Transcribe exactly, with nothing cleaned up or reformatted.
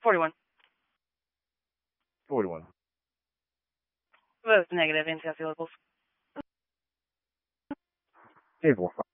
forty-one. forty-one. Both negative, Anacostia locals. eight four five.